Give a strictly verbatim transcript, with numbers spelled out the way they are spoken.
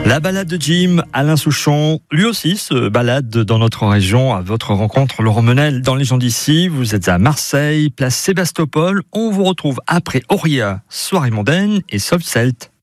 La balade de Jim, Alain Souchon, lui aussi se balade dans notre région à votre rencontre. Laurent Menel, dans les gens d'ici, vous êtes à Marseille, place Sébastopol. On vous retrouve après Auria, soirée mondaine et Soft Celt.